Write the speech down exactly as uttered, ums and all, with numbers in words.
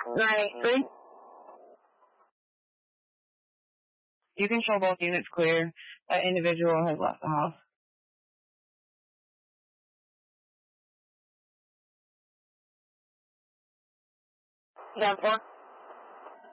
nine eight three. You can show both units clear. That individual has left the house. Down four.